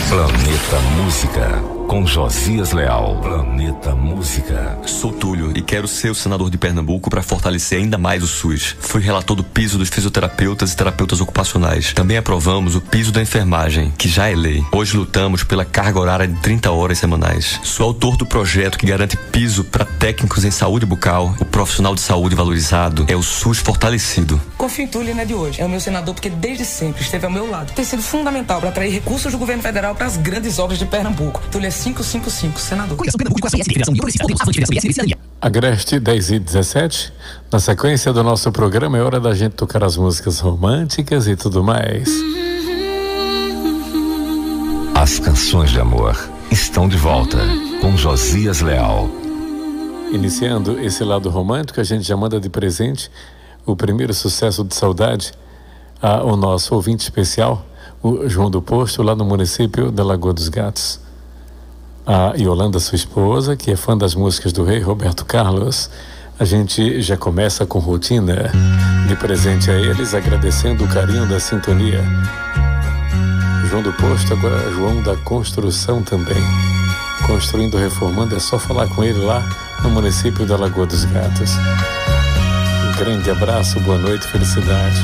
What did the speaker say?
Planeta Música, com Josias Leal. Planeta Música. Sou Túlio e quero ser o senador de Pernambuco para fortalecer ainda mais o SUS. Fui relator do piso dos fisioterapeutas e terapeutas ocupacionais. Também aprovamos o piso da enfermagem, que já é lei. Hoje lutamos pela carga horária de 30 horas semanais. Sou autor do projeto que garante piso para técnicos em saúde bucal. O profissional de saúde valorizado é o SUS fortalecido. Confio em Túlio, não é de hoje. É o meu senador porque desde sempre esteve ao meu lado. Tem sido fundamental para atrair recursos do governo federal para as grandes obras de Pernambuco. Túlio é 555, senador. Agreste 10h17. Na sequência do nosso programa é hora da gente tocar as músicas românticas e tudo mais. As canções de amor estão de volta com Josias Leal. Iniciando esse lado romântico, a gente já manda de presente o primeiro sucesso de saudade ao nosso ouvinte especial, o João do Posto, lá no município da Lagoa dos Gatos. A Yolanda, sua esposa, que é fã das músicas do rei Roberto Carlos. A gente já começa com rotina de presente a eles, agradecendo o carinho da sintonia. João do Posto, agora João da Construção também. Construindo, reformando, é só falar com ele lá no município da Lagoa dos Gatos. Um grande abraço, boa noite, felicidade.